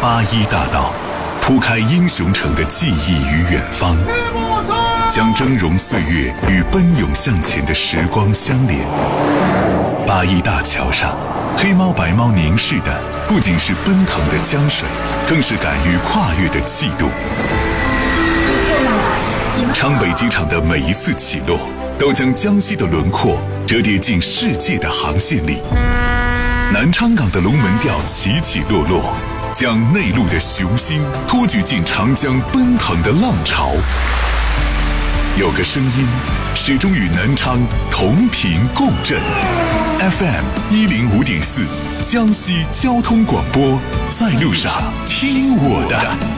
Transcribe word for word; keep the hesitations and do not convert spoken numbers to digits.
八一大道，铺开英雄城的记忆与远方，将峥嵘岁月与奔涌向前的时光相连。八一大桥上，黑猫白猫凝视的不仅是奔腾的江水，更是敢于跨越的气度。昌北机场的每一次起落，都将江西的轮廓折叠进世界的航线里。南昌港的龙门吊起起落落，将内陆的雄心托举进长江奔腾的浪潮。有个声音始终与南昌同频共振 ，F M 一零五点四，江西交通广播，在路上听我的。